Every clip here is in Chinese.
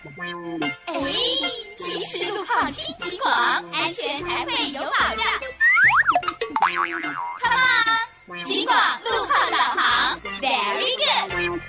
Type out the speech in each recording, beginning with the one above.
哎，即时路况听警广，安全才会有保障。Come on， 警广路况导航 ，Very good。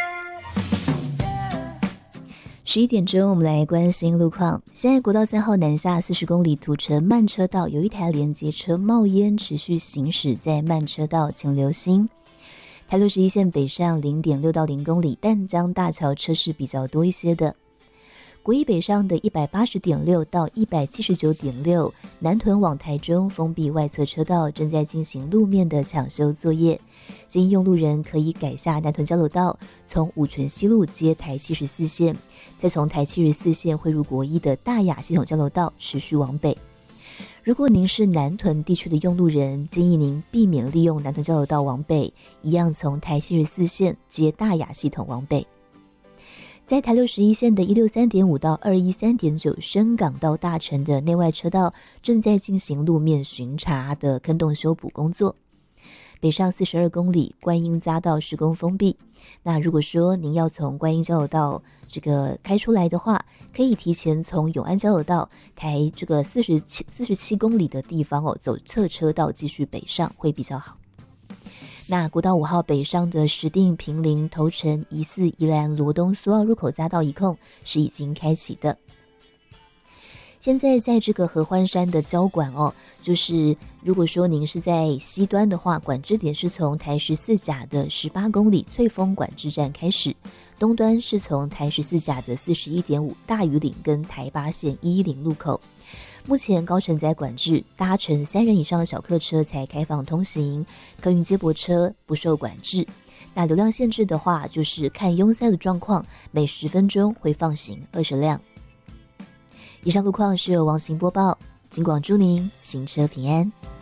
11点钟，我们来关心路况。现在国道3号南下40公里土城慢车道有一台连接车冒烟，持续行驶在慢车道，请留心。台61线北上 0.6 到0公里，淡江大桥车是比较多一些的。国一北上的 180.6 到 179.6， 南屯往台中封闭外侧车道正在进行路面的抢修作业，建议用路人可以改下南屯交流道，从五权西路接台74线，再从台74线汇入国一的大雅系统交流道持续往北。如果您是南屯地区的用路人，建议您避免利用南屯交流道往北，一样从台74线接大雅系统往北。在台61线的163.5到213.9深港到大城的内外车道正在进行路面巡查的坑洞修补工作。北上42公里观音匝道施工封闭。那如果说您要从观音交流道开出来的话，可以提前从永安交流道台47公里的地方走侧车道继续北上会比较好。那国道5号北上的石碇、坪林、头城、宜4、宜兰、罗东、苏澳入口匝道一控是已经开启的。现在在这个合欢山的交管就是如果说您是在西端的话，管制点是从台14甲的18公里翠峰管制站开始，东端是从台14甲的 41.5 大屿岭跟台8线110路口。目前高承载管制，搭乘3人以上的小客车才开放通行，客运接驳车不受管制。那流量限制的话，就是看拥塞的状况，每10分钟会放行20辆。以上路况是由王行播报，警广祝您行车平安。